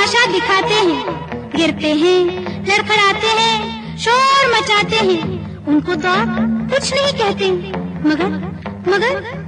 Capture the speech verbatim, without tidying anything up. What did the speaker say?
नशा दिखाते हैं, गिरते हैं, लड़खड़ाते हैं, शोर मचाते हैं। उनको तो आप कुछ नहीं कहते, मगर मगर